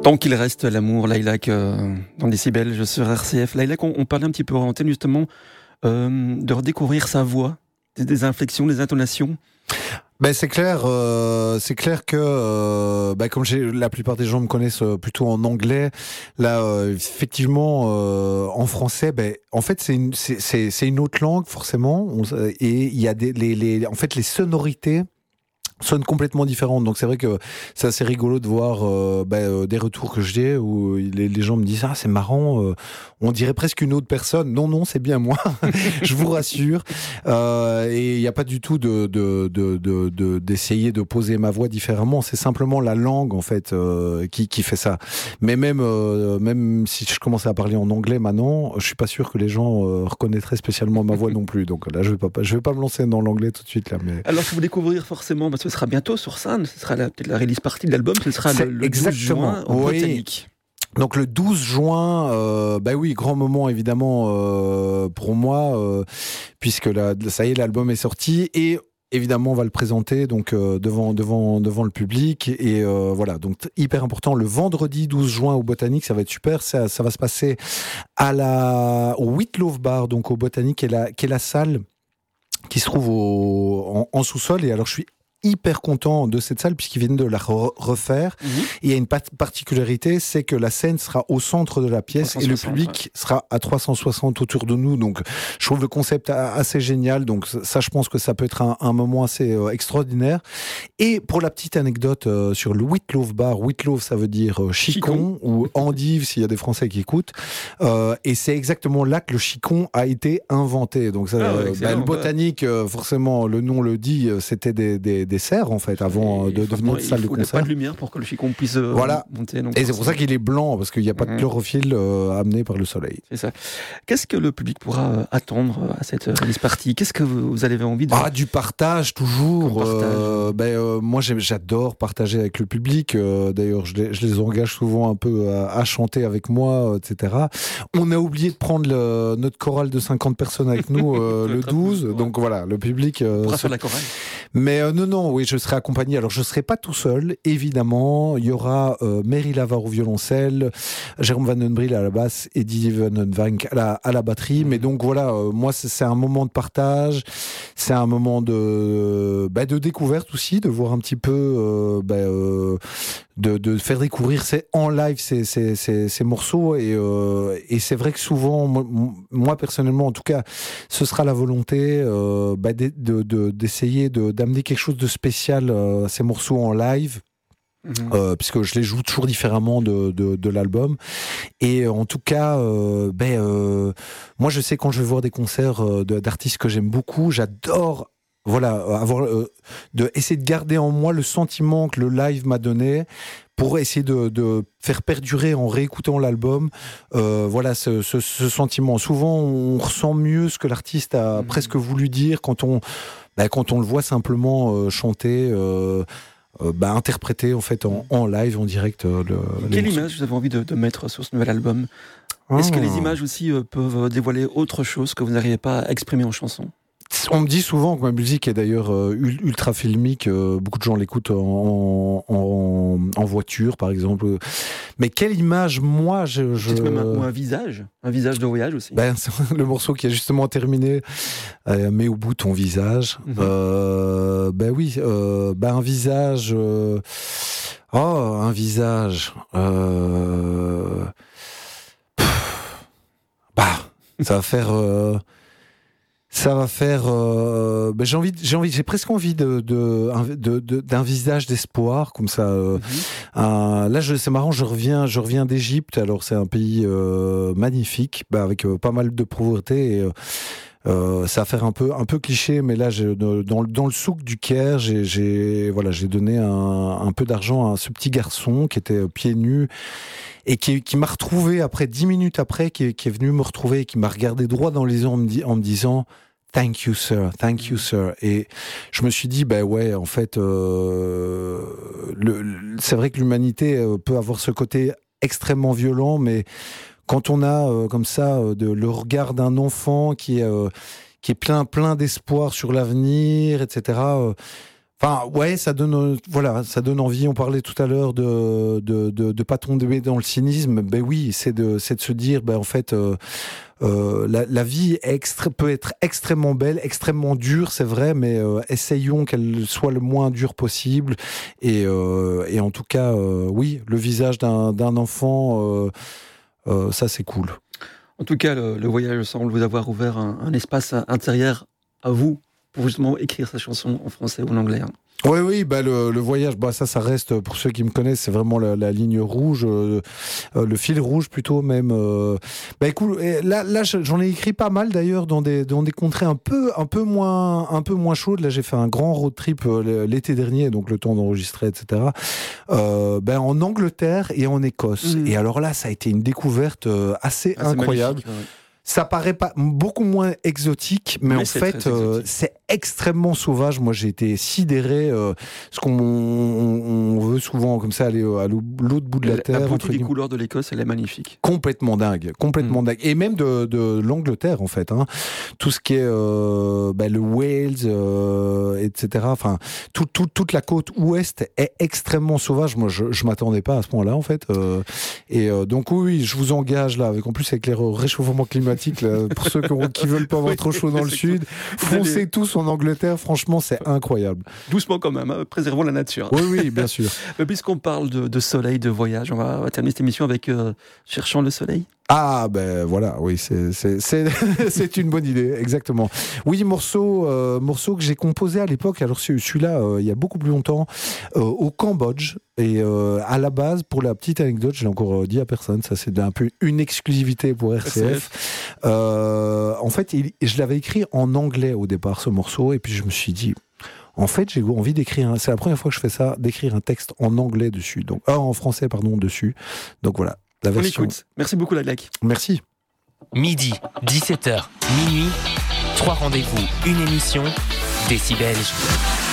Tant qu'il reste l'amour, Lilac, dans Décibel, je serai RCF. Lilac, on parlait un petit peu en antenne justement de redécouvrir sa voix, des inflexions, des intonations. C'est clair que comme la plupart des gens me connaissent plutôt en anglais, là effectivement en français, en fait c'est une autre langue forcément, et il y a en fait les sonorités sonnent complètement différentes. Donc c'est vrai que c'est assez rigolo de voir des retours que j'ai où les gens me disent c'est marrant, on dirait presque une autre personne. Non, c'est bien moi. Je vous rassure. Et il n'y a pas du tout d'essayer de poser ma voix différemment. C'est simplement la langue en fait qui fait ça. Mais même si je commençais à parler en anglais maintenant, je suis pas sûr que les gens reconnaîtraient spécialement ma voix non plus. Donc là je vais pas me lancer dans l'anglais tout de suite là. Mais alors si vous découvrir forcément, parce que ce sera bientôt sur scène, ce sera peut-être la release party de l'album, ce sera le 12 juin en Botanique. Donc le 12 juin, oui, grand moment évidemment pour moi, puisque ça y est, l'album est sorti et évidemment on va le présenter donc devant le public et voilà, donc hyper important, le vendredi 12 juin au Botanique, ça va être super, ça va se passer au Whitlow Bar, donc au Botanique, qui est la salle qui se trouve en sous-sol. Et alors je suis hyper content de cette salle puisqu'ils viennent de la refaire. Et il y a une particularité, c'est que la scène sera au centre de la pièce 360, et le public sera à 360 autour de nous. Donc je trouve le concept assez génial. Donc ça, je pense que ça peut être un moment assez extraordinaire. Et pour la petite anecdote sur le Whitlow Bar, Whitlow ça veut dire chicon ou endive s'il y a des Français qui écoutent. Et c'est exactement là que le chicon a été inventé. Donc ça, le Botanique, forcément, le nom le dit, c'était des serres en fait avant de devenir une salle de concert. Il n'y a pas de lumière pour que le chicon puisse monter. Donc et c'est pour ça qu'il est blanc, parce qu'il n'y a pas de chlorophylle amené par le soleil. C'est ça. Qu'est-ce que le public pourra attendre à cette release party ? Qu'est-ce que vous avez envie de... Du partage toujours. Moi j'adore partager avec le public. D'ailleurs je les engage souvent un peu à chanter avec moi, etc. On a oublié de prendre notre chorale de 50 personnes avec nous le 12. Donc voilà, le public... on pourra faire la chorale. Mais non, oui, je serai accompagné. Alors, je ne serai pas tout seul, évidemment. Il y aura Mary Lavar au violoncelle, Jérôme Van Den Briel à la basse, Eddie Van Den Vank à la batterie. Mais donc, voilà, moi, c'est un moment de partage. C'est un moment de découverte aussi, de voir un petit peu... de faire découvrir en live ces morceaux. Et c'est vrai que souvent, moi, personnellement, en tout cas, ce sera la volonté d'essayer d'amener quelque chose de spécial à ces morceaux en live. Puisque je les joue toujours différemment de l'album. Et en tout cas, moi je sais quand je vais voir des concerts d'artistes que j'aime beaucoup, j'adore essayer de garder en moi le sentiment que le live m'a donné pour essayer de faire perdurer en réécoutant l'album ce sentiment. Souvent on ressent mieux ce que l'artiste a presque voulu dire quand on le voit simplement chanter, interpréter en fait en live, en direct. Quelle image vous avez envie de mettre sur ce nouvel album ? Est-ce que les images aussi peuvent dévoiler autre chose que vous n'arrivez pas à exprimer en chanson ? On me dit souvent que ma musique est d'ailleurs ultra filmique. Beaucoup de gens l'écoutent en voiture, par exemple. Mais quelle image, moi, peut-être même un visage de voyage aussi. C'est le morceau qui a justement terminé. Mets au bout ton visage. Un visage. Un visage. J'ai presque envie d'un visage d'espoir comme ça. Là, c'est marrant, je reviens d'Égypte. Alors c'est un pays magnifique, avec pas mal de pauvreté. Et, ça va faire un peu cliché, mais là, dans le souk du Caire, j'ai donné un peu d'argent à ce petit garçon qui était pieds nus et qui m'a retrouvé après 10 minutes après, qui est venu me retrouver et qui m'a regardé droit dans les yeux en me disant Thank you, sir. Thank you, sir. Et je me suis dit, en fait, c'est vrai que l'humanité peut avoir ce côté extrêmement violent, mais quand on a comme ça le regard d'un enfant qui est plein d'espoir sur l'avenir, etc. Enfin, ouais, ça donne envie. On parlait tout à l'heure de pas tomber dans le cynisme. Ben oui, c'est de se dire, en fait, la vie peut être extrêmement belle, extrêmement dure, c'est vrai, mais essayons qu'elle soit le moins dure possible. Et en tout cas, oui, le visage d'un enfant, ça c'est cool. En tout cas, le voyage semble vous avoir ouvert un espace intérieur à vous pour justement écrire sa chanson en français ou en anglais. Oui, le voyage, ça reste, pour ceux qui me connaissent, c'est vraiment la ligne rouge, le fil rouge plutôt même. Écoute, là, j'en ai écrit pas mal d'ailleurs dans des contrées un peu moins chaudes. Là, j'ai fait un grand road trip l'été dernier, donc le temps d'enregistrer, etc. En Angleterre et en Écosse. Et alors là, ça a été une découverte assez incroyable. Ça paraît pas beaucoup moins exotique, mais en fait, c'est extrêmement sauvage. Moi, j'ai été sidéré. Parce qu'on veut souvent comme ça aller à l'autre bout de la terre. La beauté des couleurs de l'Écosse, elle est magnifique. Complètement dingue. Et même de l'Angleterre, en fait. Hein. Tout ce qui est le Wales, etc. Enfin, toute la côte ouest est extrêmement sauvage. Moi, je m'attendais pas à ce point-là, en fait. Donc oui, je vous engage là, en plus avec les réchauffements climatiques. Là, pour ceux qui veulent pas avoir trop chaud dans le sud, foncez tous en Angleterre, franchement c'est incroyable. Doucement quand même, hein, préservons la nature. Oui, bien sûr. Mais puisqu'on parle de soleil, de voyage, on va terminer cette émission avec Cherchant le soleil. Ah voilà, oui, c'est une bonne idée, exactement. Oui, morceau que j'ai composé à l'époque, alors celui-là, il y a beaucoup plus longtemps, au Cambodge, et à la base, pour la petite anecdote, je l'ai encore dit à personne, ça c'est un peu une exclusivité pour RCF. En fait, je l'avais écrit en anglais au départ, ce morceau, et puis je me suis dit... En fait, j'ai envie d'écrire. C'est la première fois que je fais ça, d'écrire un texte en anglais dessus, donc en français, pardon, dessus. Donc voilà. On écoute. Merci beaucoup, Lailak. Merci. Midi, 17h, minuit, 3 rendez-vous, une émission, Décibelge.